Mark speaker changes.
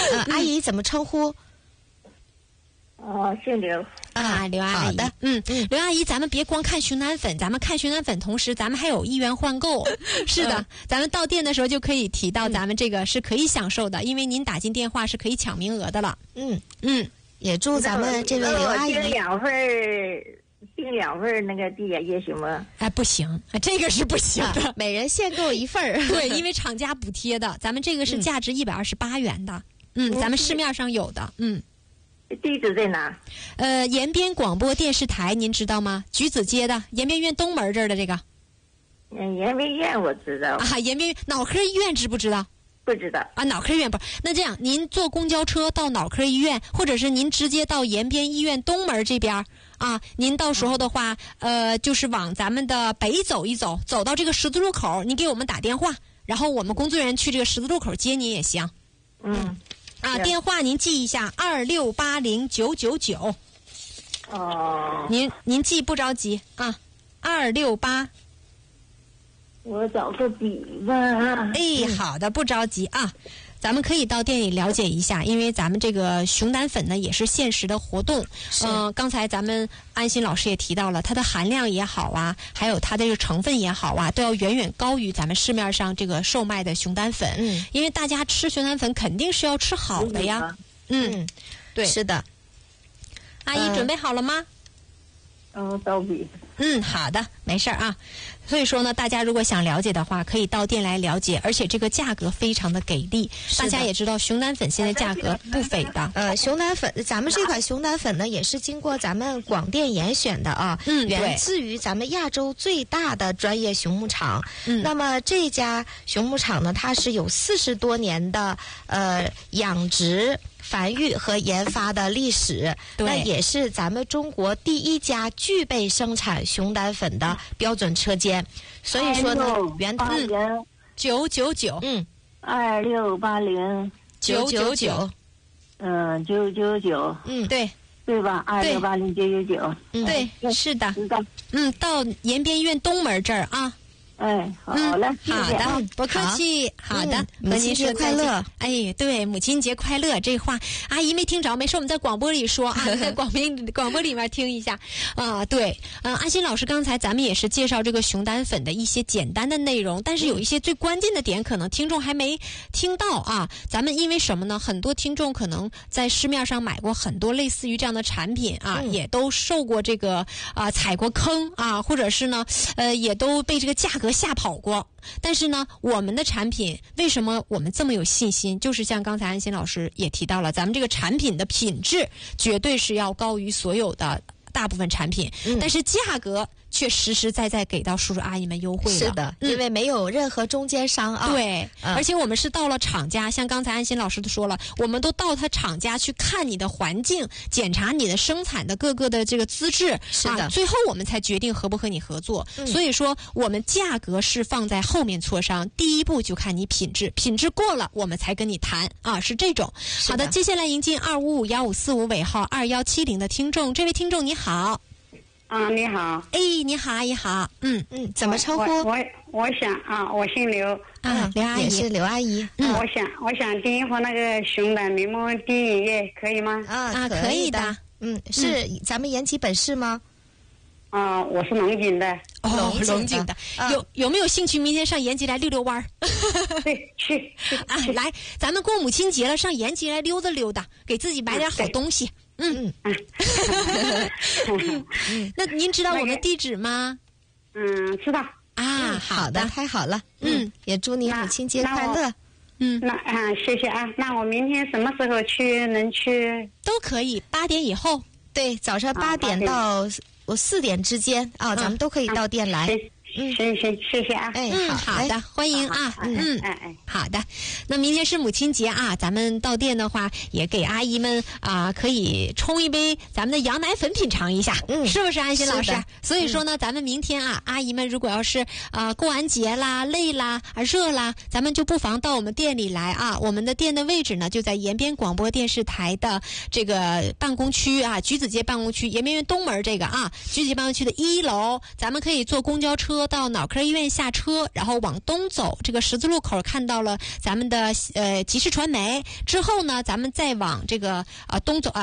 Speaker 1: 阿姨怎么称呼？
Speaker 2: 姓刘。
Speaker 1: 刘阿姨。刘阿姨，咱们别光看熊胆粉，咱们看熊胆粉同时，咱们还有1元换购。是的，咱们到店的时候就可以提到咱们这个是可以享受的，因为您打进电话是可以抢名额的了。也祝咱们这位刘阿姨
Speaker 2: 订2份那个地也行吗？
Speaker 1: 不行，这个是不行的，
Speaker 2: 每人限购1份。
Speaker 1: 对，因为厂家补贴的，咱们这个是价值128元的。咱们市面上有的。
Speaker 2: 地址在哪？
Speaker 1: 延边广播电视台，您知道吗？橘子街的延边医院东门这儿的这个。
Speaker 2: 延边医院我知道。
Speaker 1: 延边脑科医院知不知道？
Speaker 2: 不知道。
Speaker 1: 脑科医院不是。那这样，您坐公交车到脑科医院，或者是您直接到延边医院东门这边您到时候的话，就是往咱们的北走一走，走到这个十字路口，您给我们打电话，然后我们工作人员去这个十字路口接您也行。电话您记一下，2680999。您记不着急268。
Speaker 2: 我找个笔吧。
Speaker 1: 好的，不着急咱们可以到店里了解一下，因为咱们这个熊胆粉呢也是限时的活动。刚才咱们安心老师也提到了，它的含量也好还有它的这个成分也好都要远远高于咱们市面上这个售卖的熊胆粉。因为大家吃熊胆粉肯定是要吃好的呀。对，
Speaker 2: 是的。
Speaker 1: 阿姨准备好了吗？
Speaker 2: 刀笔。
Speaker 1: 好的，没事所以说呢，大家如果想了解的话，可以到店来了解，而且这个价格非常的给力。大家也知道，熊胆粉现在价格不菲的。
Speaker 2: 熊胆粉，咱们这款熊胆粉呢，也是经过咱们广电严选的源自于咱们亚洲最大的专业熊牧场。那么这家熊牧场呢，它是有40多年的养殖、繁育和研发的历史，那也是咱们中国第1家具备生产熊胆粉的标准车间。所以说呢
Speaker 1: 999
Speaker 2: 2680
Speaker 1: 999
Speaker 2: 999对吧？2680 999
Speaker 1: 对，是的。到延边医院东门这儿
Speaker 2: 好嘞，
Speaker 1: 好的，不客气。好的，
Speaker 2: 母亲节快乐。
Speaker 1: 对，母亲节快乐，这话阿姨没听着，没事，我们在广播里说在广播里面听一下对，安心老师刚才咱们也是介绍这个熊胆粉的一些简单的内容，但是有一些最关键的点可能听众还没听到咱们因为什么呢？很多听众可能在市面上买过很多类似于这样的产品也都受过这个踩过坑或者是呢也都被这个价格吓跑过。但是呢，我们的产品为什么我们这么有信心？就是像刚才安心老师也提到了，咱们这个产品的品质绝对是要高于所有的大部分产品，但是价格却实实在在给到叔叔阿姨们优惠了。
Speaker 2: 是的，因为没有任何中间商
Speaker 1: 对，而且我们是到了厂家，像刚才安心老师都说了，我们都到他厂家去看你的环境，检查你的生产的各个的这个资质，
Speaker 2: 是的，
Speaker 1: 最后我们才决定和不和你合作。所以说，我们价格是放在后面磋商，第一步就看你品质，品质过了，我们才跟你谈是这种。好的，接下来迎进2551545尾号2170的听众，这位听众你好。
Speaker 3: 你好。
Speaker 1: 你好，阿姨好。
Speaker 2: 怎么称呼？
Speaker 3: 我想我姓刘。
Speaker 1: 刘阿姨
Speaker 2: 也是刘阿姨。
Speaker 3: 我想订一盒那个熊胆柠檬低饮液，可以吗？
Speaker 1: 可以的。
Speaker 2: 是咱们延吉本市吗？
Speaker 3: 我是龙井的。
Speaker 1: 龙井的。有没有兴趣明天上延吉来溜溜弯儿？
Speaker 3: 对，去
Speaker 1: 来，咱们过母亲节了，上延吉来溜达溜达，给自己买点好东西。那您知道我们地址吗？
Speaker 3: 知道。
Speaker 1: 好的，
Speaker 2: 太好了。也祝你母亲节快乐。
Speaker 3: 谢谢那我明天什么时候能去？
Speaker 1: 都可以，8点以后。
Speaker 2: 对，早上8点到4点之间咱们都可以到店来。
Speaker 3: 行，谢谢
Speaker 1: 好的，欢迎好的。那明天是母亲节咱们到店的话，也给阿姨们可以冲一杯咱们的羊奶粉品尝一下，是不是安心老师？所以说呢，咱们明天阿姨们如果要是过完节啦、累啦、热啦，咱们就不妨到我们店里来我们的店的位置呢，就在延边广播电视台的这个办公区橘子街办公区延边院东门这个橘子街办公区的1楼，咱们可以坐公交车。 到脑科医院下车，然后往东走，这个十字路口看到了咱们的集市传媒之后呢，咱们再往这个东走